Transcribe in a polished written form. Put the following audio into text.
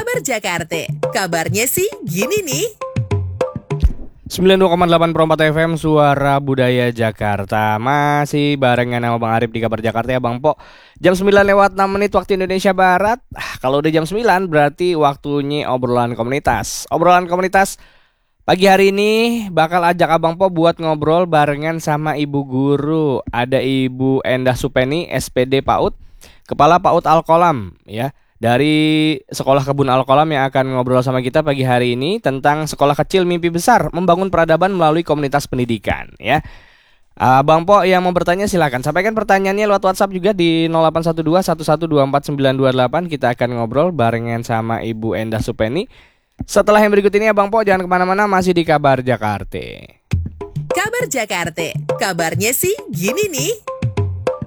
Kabar Jakarta, kabarnya sih gini nih. 92,8 per 4 FM Suara Budaya Jakarta. Masih barengan sama Bang Arif di Kabar Jakarta ya Bang Po. Jam 9:06 waktu Indonesia Barat. Kalau udah jam 9 berarti waktunya obrolan komunitas. Obrolan komunitas pagi hari ini bakal ajak Abang Po buat ngobrol barengan sama Ibu Guru. Ada Ibu Endah Supeni, SPD PAUD, Kepala PAUD Al-Qolam ya. Dari Sekolah Kebun Al-Qolam yang akan ngobrol sama kita pagi hari ini tentang sekolah kecil mimpi besar membangun peradaban melalui komunitas pendidikan ya. Bang Po yang mau bertanya silakan sampaikan pertanyaannya lewat WhatsApp juga di 0812 1124 928. Kita akan ngobrol barengan sama Ibu Endah Supeni. Setelah yang berikut ini ya Bang Po, jangan kemana-mana, masih di Kabar Jakarta. Kabar Jakarta, kabarnya sih gini nih.